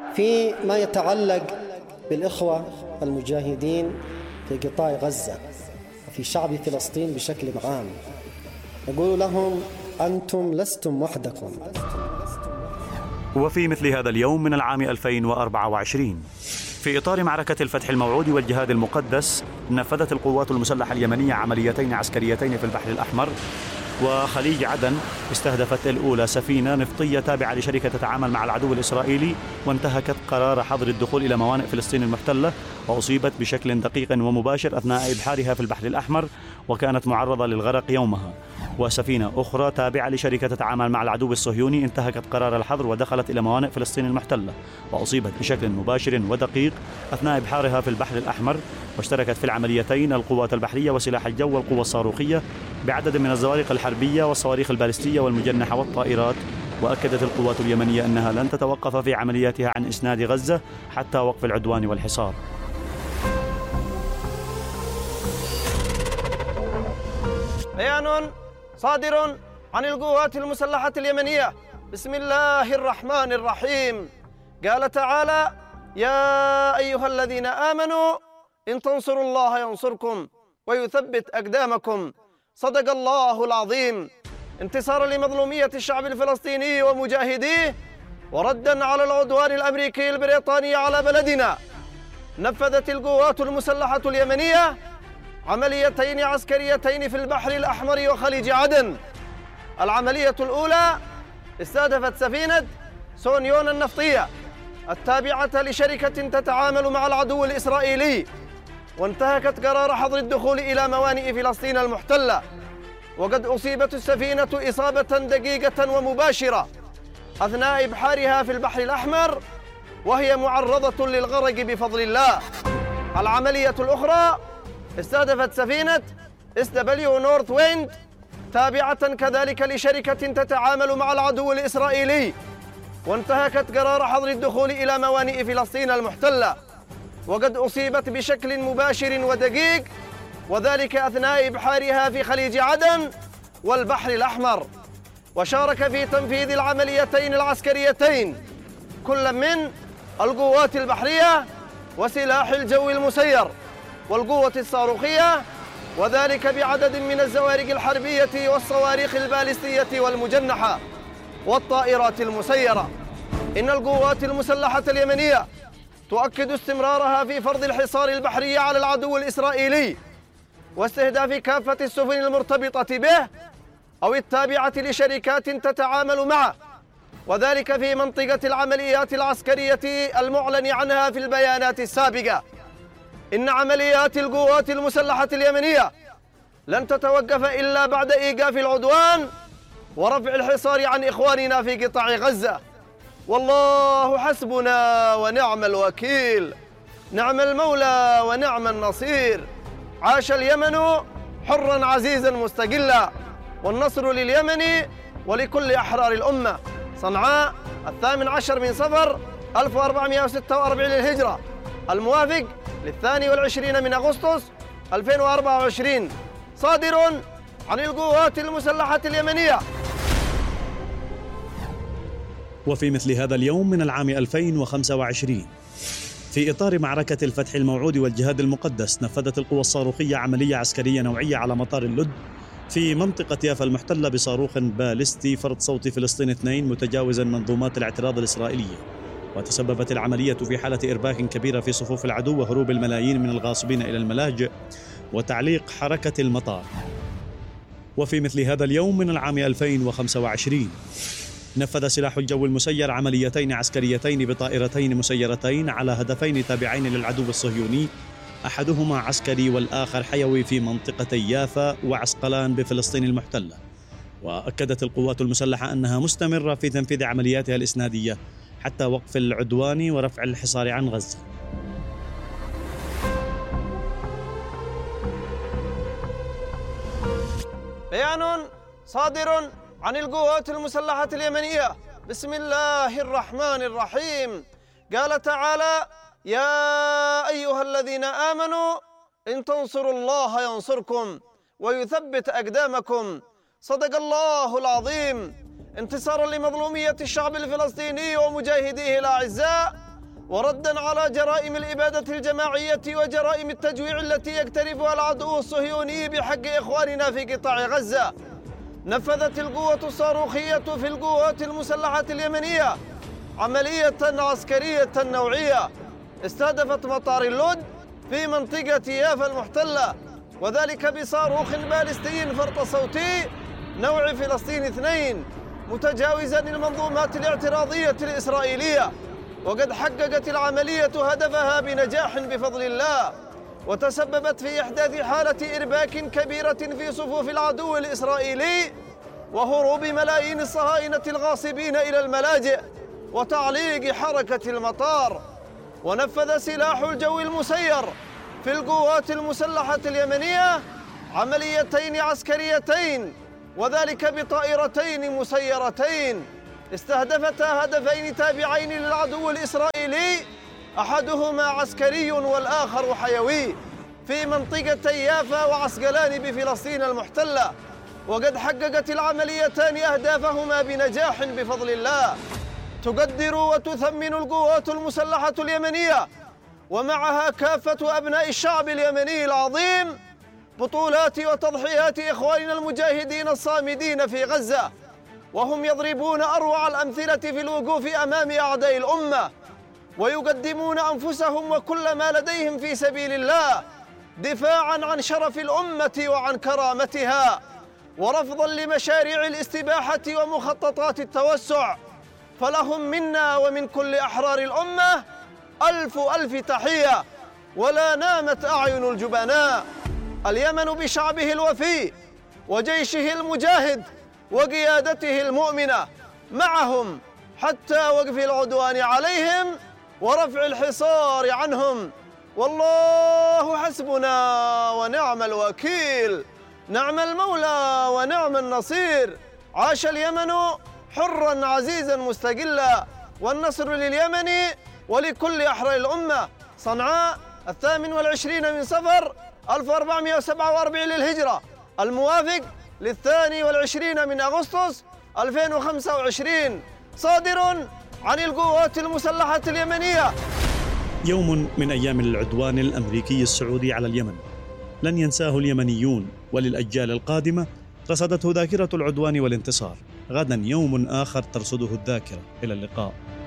فيما يتعلق بالإخوة المجاهدين في قطاع غزة وفي شعب فلسطين بشكل عام، نقول لهم أنتم لستم وحدكم. وفي مثل هذا اليوم من العام 2024 في إطار معركة الفتح الموعود والجهاد المقدس، نفذت القوات المسلحة اليمنية عمليتين عسكريتين في البحر الأحمر وخليج عدن. استهدفت الأولى سفينة نفطية تابعة لشركة تتعامل مع العدو الإسرائيلي، وانتهكت قرار حظر الدخول إلى موانئ فلسطين المحتلة، وأصيبت بشكل دقيق ومباشر أثناء إبحارها في البحر الأحمر، وكانت معرضة للغرق يومها. وسفينة أخرى تابعة لشركة تتعامل مع العدو الصهيوني انتهكت قرار الحظر ودخلت إلى موانئ فلسطين المحتلة، وأصيبت بشكل مباشر ودقيق أثناء إبحارها في البحر الأحمر. واشتركت في العمليتين القوات البحرية وسلاح الجو والقوة الصاروخية بعدد من الزوارق الحربية والصواريخ البالستية والمجنحة والطائرات. وأكدت القوات اليمنية أنها لن تتوقف في عملياتها عن إسناد غزة حتى وقف العدوان والحصار. بيان صادر عن القوات المسلحة اليمنية بسم الله الرحمن الرحيم. قال تعالى: يا أيها الذين آمنوا إن تنصروا الله ينصركم ويثبت أقدامكم. صدق الله العظيم. انتصارا لمظلومية الشعب الفلسطيني ومجاهديه، وردا على العدوان الأمريكي البريطاني على بلدنا، نفذت القوات المسلحة اليمنية عمليتين عسكريتين في البحر الأحمر وخليج عدن. العملية الأولى استهدفت سفينة سونيون النفطية التابعة لشركة تتعامل مع العدو الإسرائيلي، وانتهكت قرار حظر الدخول إلى موانئ فلسطين المحتلة. وقد أصيبت السفينة إصابة دقيقة ومباشرة أثناء إبحارها في البحر الأحمر، وهي معرضة للغرق بفضل الله. العملية الأخرى استهدفت سفينة SW نورث ويند تابعة كذلك لشركة تتعامل مع العدو الإسرائيلي، وانتهكت قرار حظر الدخول إلى موانئ فلسطين المحتلة، وقد أصيبت بشكل مباشر ودقيق، وذلك أثناء إبحارها في خليج عدن والبحر الأحمر. وشارك في تنفيذ العمليتين العسكريتين كل من القوات البحرية وسلاح الجو المسير والقوة الصاروخية، وذلك بعدد من الزوارق الحربية والصواريخ البالستية والمجنحة والطائرات المسيرة. إن القوات المسلحة اليمنية تؤكد استمرارها في فرض الحصار البحري على العدو الإسرائيلي واستهداف كافة السفن المرتبطة به أو التابعة لشركات تتعامل معه، وذلك في منطقة العمليات العسكرية المعلن عنها في البيانات السابقة. إن عمليات القوات المسلحة اليمنية لن تتوقف إلا بعد إيقاف العدوان ورفع الحصار عن إخواننا في قطاع غزة. والله حسبنا ونعم الوكيل، نعم المولى ونعم النصير. عاش اليمن حرا عزيزا مستقلا، والنصر لليمن ولكل أحرار الأمة. صنعاء 18 من صفر 1446 للهجرة، الموافق 22 من أغسطس 2024. صادر عن القوات المسلحة اليمنية. وفي مثل هذا اليوم من العام 2025 في إطار معركة الفتح الموعود والجهاد المقدس، نفذت القوى الصاروخية عملية عسكرية نوعية على مطار اللد في منطقة يافا المحتلة بصاروخ باليستي فرد صوتي فلسطين 2 متجاوزا منظومات الاعتراض الإسرائيلية. وتسببت العملية في حالة إرباك كبيرة في صفوف العدو وهروب الملايين من الغاصبين إلى الملاجئ وتعليق حركة المطار. وفي مثل هذا اليوم من العام 2025 نفذ سلاح الجو المسير عمليتين عسكريتين بطائرتين مسيرتين على هدفين تابعين للعدو الصهيوني، أحدهما عسكري والآخر حيوي في منطقتي يافا وعسقلان بفلسطين المحتلة. وأكدت القوات المسلحة أنها مستمرة في تنفيذ عملياتها الإسنادية حتى وقف العدوان ورفع الحصار عن غزة. بيان صادر عن القوات المسلحة اليمنية بسم الله الرحمن الرحيم. قال تعالى: يا أيها الذين آمنوا إن تنصروا الله ينصركم ويثبت أقدامكم. صدق الله العظيم. انتصارا لمظلومية الشعب الفلسطيني ومجاهديه الأعزاء، وردا على جرائم الإبادة الجماعية وجرائم التجويع التي يقترفها العدو الصهيوني بحق إخواننا في قطاع غزة. نفذت القوة الصاروخية في القوات المسلحة اليمنية عملية عسكرية نوعية استهدفت مطار اللد في منطقة يافا المحتلة، وذلك بصاروخ باليستي فرط صوتي نوع فلسطين 2 متجاوزا المنظومات الاعتراضية الإسرائيلية. وقد حققت العملية هدفها بنجاح بفضل الله، وتسببت في إحداث حالة إرباك كبيرة في صفوف العدو الإسرائيلي وهروب ملايين الصهاينة الغاصبين إلى الملاجئ وتعليق حركة المطار. ونفذ سلاح الجو المسير في القوات المسلحة اليمنية عمليتين عسكريتين، وذلك بطائرتين مسيرتين استهدفتا هدفين تابعين للعدو الإسرائيلي، أحدهما عسكري والآخر حيوي، في منطقة يافا وعسقلان بفلسطين المحتلة. وقد حققت العمليتان أهدافهما بنجاح بفضل الله. تقدر وتثمن القوات المسلحة اليمنية ومعها كافة أبناء الشعب اليمني العظيم بطولات وتضحيات إخواننا المجاهدين الصامدين في غزة، وهم يضربون أروع الأمثلة في الوقوف أمام أعداء الأمة، ويقدمون أنفسهم وكل ما لديهم في سبيل الله دفاعاً عن شرف الأمة وعن كرامتها، ورفضاً لمشاريع الاستباحة ومخططات التوسع. فلهم منا ومن كل أحرار الأمة ألف تحية، ولا نامت أعين الجبناء. اليمن بشعبه الوفي وجيشه المجاهد وقيادته المؤمنة معهم حتى وقف العدوان عليهم ورفع الحصار عنهم، والله حسبنا ونعم الوكيل، نعم المولى ونعم النصير. عاش اليمن حراً عزيزاً مستقلاً، والنصر لليمن ولكل أحرار الأمة. صنعاء 28 من صفر 1447 للهجرة، الموافق 22 من أغسطس 2025، صادر عن القوات المسلحة اليمنية. يوم من أيام العدوان الأمريكي السعودي على اليمن لن ينساه اليمنيون، وللأجيال القادمة رصدته ذاكرة العدوان والانتصار. غدا يوم آخر ترصده الذاكرة. إلى اللقاء.